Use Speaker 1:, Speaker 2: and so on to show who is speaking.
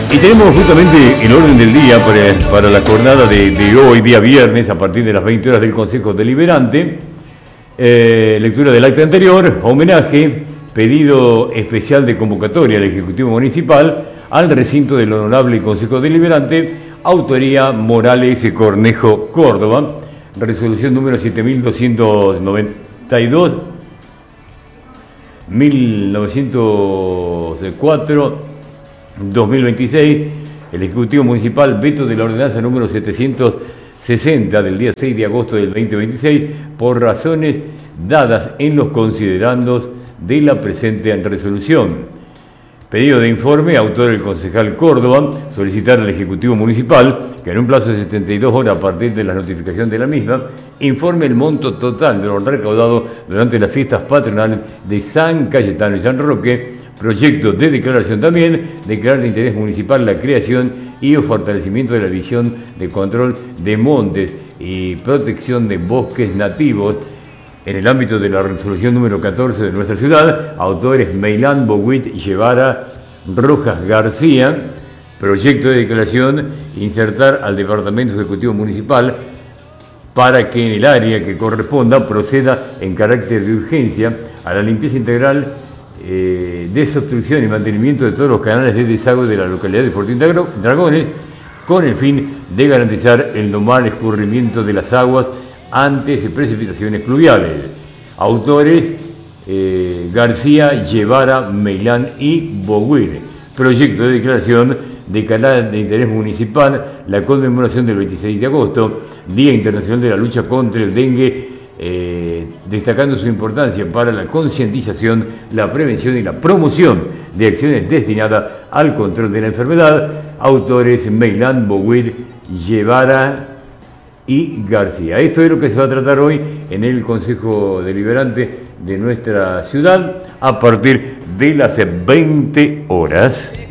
Speaker 1: Y tenemos justamente el orden del día para la jornada de hoy, día viernes, a partir de las 20 horas del Consejo Deliberante. Lectura del acta anterior, homenaje, pedido especial de convocatoria al Ejecutivo Municipal al recinto del Honorable Consejo Deliberante, autoría Morales Cornejo Córdoba, resolución número 7292, 1904, 2026, el Ejecutivo Municipal veto de la ordenanza número 760 del día 6 de agosto del 2026 por razones dadas en los considerandos de la presente resolución. Pedido de informe, autor el concejal Córdoba, solicitar al Ejecutivo Municipal que en un plazo de 72 horas a partir de la notificación de la misma, informe el monto total de lo recaudado durante las fiestas patronales de San Cayetano y San Roque. Proyecto de declaración también, declarar de interés municipal la creación y el fortalecimiento de la división de control de montes y protección de bosques nativos en el ámbito de la resolución número 14 de nuestra ciudad, autores Meilán, Boguit, Guevara, Rojas, García. Proyecto de declaración, insertar al Departamento Ejecutivo Municipal para que en el área que corresponda proceda en carácter de urgencia a la limpieza integral, desobstrucción y mantenimiento de todos los canales de desagüe de la localidad de Fortín Dragones, con el fin de garantizar el normal escurrimiento de las aguas antes de precipitaciones pluviales. Autores García, Guevara, Meilán y Boguir. Proyecto de declaración de canal de interés municipal, la conmemoración del 26 de agosto, Día Internacional de la Lucha contra el Dengue, destacando su importancia para la concientización, la prevención y la promoción de acciones destinadas al control de la enfermedad. Autores Meilán, Boguir, Guevara y García. Esto es lo que se va a tratar hoy en el Consejo Deliberante de nuestra ciudad a partir de las 20 horas.